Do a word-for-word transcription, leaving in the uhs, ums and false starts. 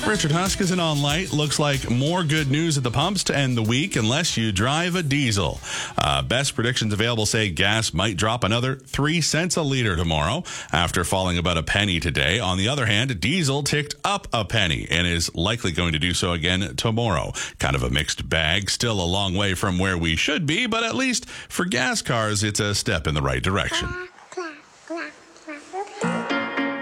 Richard Huskisson on Light. Looks like more good news at the pumps to end the week unless you drive a diesel. Uh, best predictions available say gas might drop another three cents a liter tomorrow after falling about a penny today. On the other hand, diesel ticked up a penny and is likely going to do so again tomorrow. Kind of a mixed bag. Still a long way from where we should be, but at least for gas cars, it's a step in the right direction.